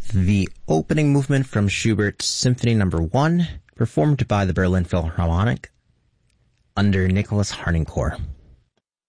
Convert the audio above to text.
the opening movement from Schubert's Symphony No. 1, performed by the Berlin Philharmonic under Nicholas Harnoncourt.